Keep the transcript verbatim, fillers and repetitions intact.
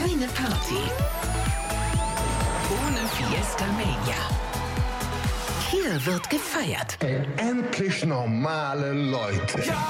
Keine Party ohne Fiesta Mania. Hier wird gefeiert. Endlich normale Leute. Ja!